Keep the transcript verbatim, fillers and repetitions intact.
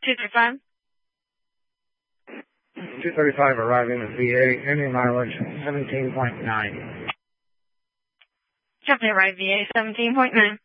two thirty-five. two thirty-five arriving at V A, engine mileage seventeen point nine. Company arrived V A seventeen point nine.